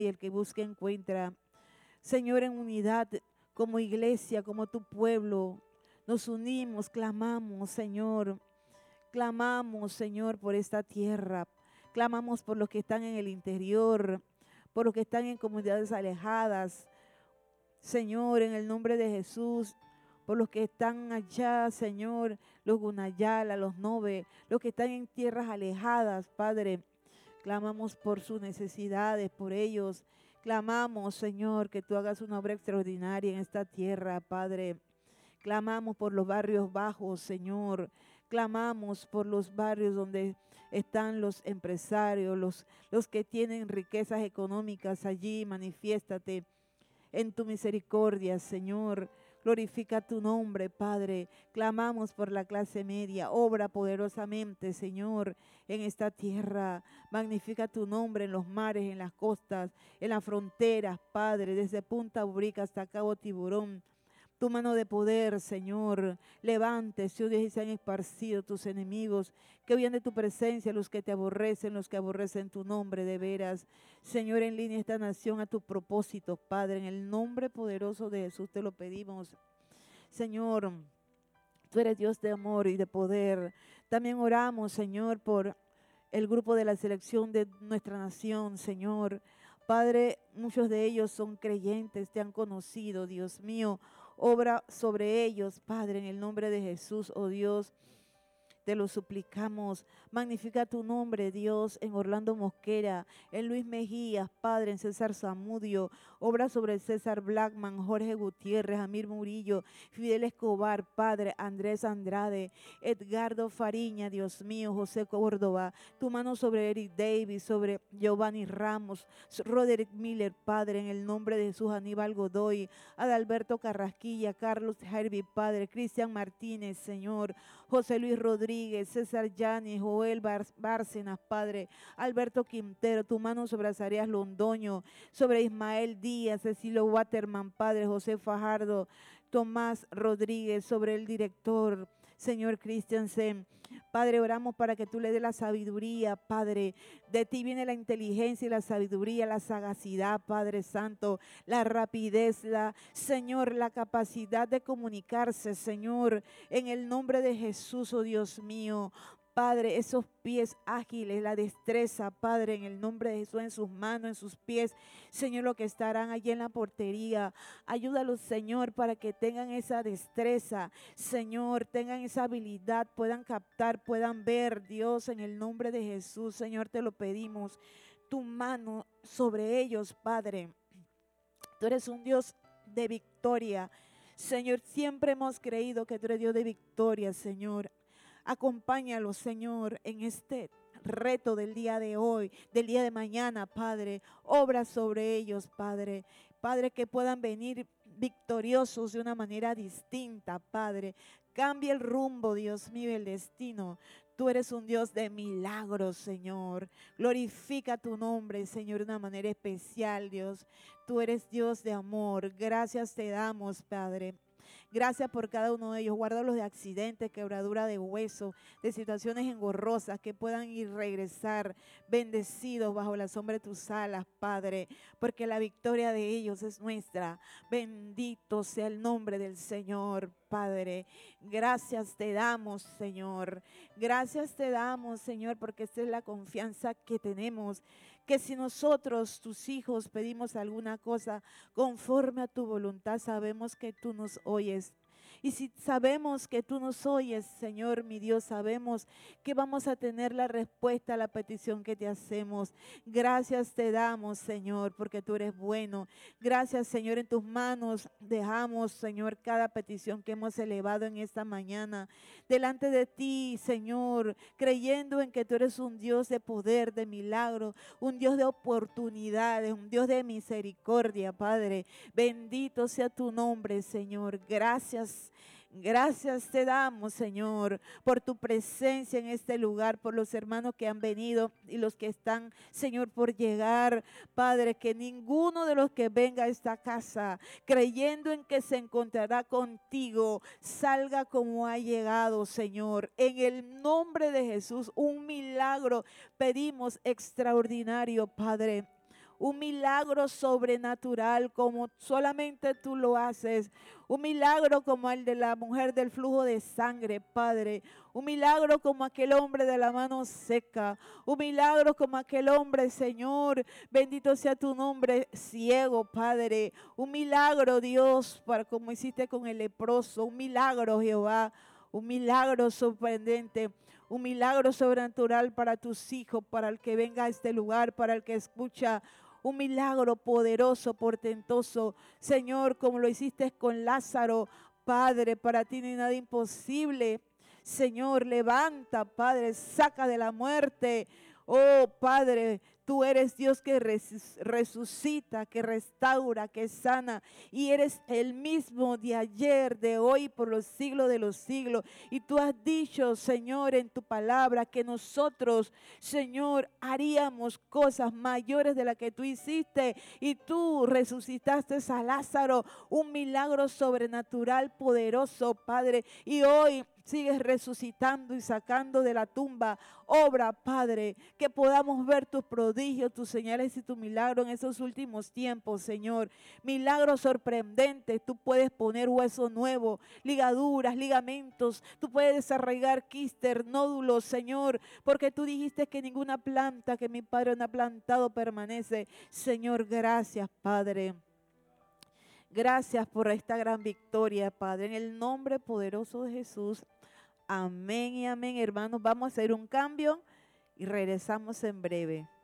y el que busca encuentra. Señor, en unidad, como iglesia, como tu pueblo, nos unimos, clamamos, Señor, por esta tierra, clamamos por los que están en el interior, por los que están en comunidades alejadas, Señor, en el nombre de Jesús, por los que están allá, Señor, los Gunayala, los Nove, los que están en tierras alejadas, Padre. Clamamos por sus necesidades, por ellos. Clamamos, Señor, que tú hagas una obra extraordinaria en esta tierra, Padre. Clamamos por los barrios bajos, Señor. Clamamos por los barrios donde están los empresarios, los que tienen riquezas económicas allí. Manifiéstate en tu misericordia, Señor. Glorifica tu nombre, Padre. Clamamos por la clase media. Obra poderosamente, Señor, en esta tierra. Magnifica tu nombre en los mares, en las costas, en las fronteras, Padre, desde Punta Ubrica hasta Cabo Tiburón. Tu mano de poder, Señor, levántese, oh Dios, y se han esparcido tus enemigos, que huyan de tu presencia los que te aborrecen, los que aborrecen tu nombre de veras. Señor, en línea esta nación a tus propósitos, Padre, en el nombre poderoso de Jesús te lo pedimos. Señor, tú eres Dios de amor y de poder. También oramos, Señor, por el grupo de la selección de nuestra nación, Señor. Padre, muchos de ellos son creyentes, te han conocido, Dios mío. Obra sobre ellos, Padre, en el nombre de Jesús, oh Dios. Te lo suplicamos. Magnifica tu nombre, Dios, en Orlando Mosquera, en Luis Mejías, Padre, en César Zamudio. Obra sobre César Blackman, Jorge Gutiérrez, Amir Murillo, Fidel Escobar, Padre, Andrés Andrade, Edgardo Fariña, Dios mío, José Córdoba. Tu mano sobre Eric Davis, sobre Giovanni Ramos, Roderick Miller, Padre, en el nombre de Jesús, Aníbal Godoy, Adalberto Carrasquilla, Carlos Herbie, Padre, Cristian Martínez, Señor, José Luis Rodríguez, César Yanis, Joel Bárcenas, Padre, Alberto Quintero, tu mano sobre Azarías Londoño, sobre Ismael Díaz, Cecilio Waterman, Padre, José Fajardo, Tomás Rodríguez, sobre el director, Señor Christiansen. Padre, oramos para que tú le des la sabiduría, Padre. De ti viene la inteligencia y la sabiduría, la sagacidad, Padre Santo, la rapidez, Señor, la capacidad de comunicarse, Señor, en el nombre de Jesús, oh Dios mío. Padre, esos pies ágiles, la destreza, Padre, en el nombre de Jesús, en sus manos, en sus pies, Señor, lo que estarán allí en la portería. Ayúdalos, Señor, para que tengan esa destreza, Señor, tengan esa habilidad, puedan captar, puedan ver, Dios, en el nombre de Jesús, Señor, te lo pedimos. Tu mano sobre ellos, Padre. Tú eres un Dios de victoria, Señor. Siempre hemos creído que tú eres Dios de victoria, Señor. Acompáñalos, Señor, en este reto del día de hoy, del día de mañana, Padre. Obra sobre ellos, Padre. Padre, que puedan venir victoriosos de una manera distinta, Padre. Cambia el rumbo, Dios mío, el destino. Tú eres un Dios de milagros, Señor. Glorifica tu nombre, Señor, de una manera especial, Dios. Tú eres Dios de amor. Gracias te damos, Padre. Gracias por cada uno de ellos. Guárdalos de accidentes, quebradura de hueso, de situaciones engorrosas, que puedan ir y regresar bendecidos bajo la sombra de tus alas, Padre, porque la victoria de ellos es nuestra. Bendito sea el nombre del Señor, Padre. Gracias te damos, Señor. Gracias te damos, Señor, porque esta es la confianza que tenemos, que si nosotros, tus hijos, pedimos alguna cosa conforme a tu voluntad, sabemos que tú nos oyes. Y si sabemos que tú nos oyes, Señor, mi Dios, sabemos que vamos a tener la respuesta a la petición que te hacemos. Gracias te damos, Señor, porque tú eres bueno. Gracias, Señor, en tus manos dejamos, Señor, cada petición que hemos elevado en esta mañana delante de ti, Señor, creyendo en que tú eres un Dios de poder, de milagro, un Dios de oportunidades, un Dios de misericordia, Padre. Bendito sea tu nombre, Señor. Gracias. Gracias te damos, Señor, por tu presencia en este lugar, por los hermanos que han venido y los que están, Señor, por llegar. Padre, que ninguno de los que venga a esta casa creyendo en que se encontrará contigo salga como ha llegado, Señor. En el nombre de Jesús, un milagro pedimos extraordinario, Padre. un milagro sobrenatural como solamente tú lo haces. Un milagro como el de la mujer del flujo de sangre, Padre. Un milagro como aquel hombre de la mano seca. Un milagro como aquel hombre, Señor. Bendito sea tu nombre, ciego, Padre. Un milagro, Dios, para como hiciste con el leproso. Un milagro, Jehová. Un milagro sorprendente. Un milagro sobrenatural para tus hijos, para el que venga a este lugar, para el que escucha. Un milagro poderoso, portentoso, Señor, como lo hiciste con Lázaro, Padre, para ti no hay nada imposible. Señor, levanta, Padre, saca de la muerte. Oh, Padre, tú eres Dios que resucita, que restaura, que sana. Y eres el mismo de ayer, de hoy, por los siglos de los siglos. Y tú has dicho, Señor, en tu palabra, que nosotros, Señor, haríamos cosas mayores de las que tú hiciste. Y tú resucitaste a Lázaro, un milagro sobrenatural, poderoso, Padre. Y hoy sigues resucitando y sacando de la tumba. Obra, Padre, que podamos ver tus prodigios, tus señales y tu milagro en esos últimos tiempos, Señor. Milagros sorprendentes. Tú puedes poner hueso nuevo, ligaduras, ligamentos. Tú puedes desarraigar quistes, nódulos, Señor, porque tú dijiste que ninguna planta que mi Padre no ha plantado permanece. Señor, gracias, Padre. Gracias por esta gran victoria, Padre, en el nombre poderoso de Jesús. Amén y amén, hermanos. Vamos a hacer un cambio y regresamos en breve.